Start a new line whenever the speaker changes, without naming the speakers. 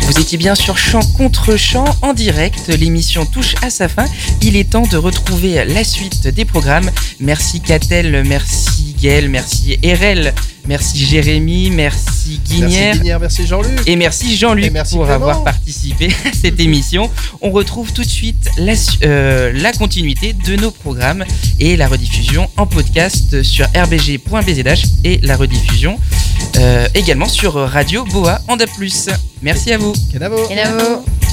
Vous étiez bien sur Chant contre Chant en direct, l'émission touche à sa fin. Il est temps de retrouver la suite des programmes. Merci Catel, merci Gaël, merci Erel, merci Jérémy, merci Guinière.
Merci Guinière, merci Jean-Luc.
Et merci Jean-Luc
et merci
pour
Clément.
avoir participé à cette émission. On retrouve tout de suite la continuité de nos programmes et la rediffusion en podcast sur rbg.bzh et la rediffusion également sur Radio Boa en DAB+. Merci à vous.
Kenavo.
Kenavo.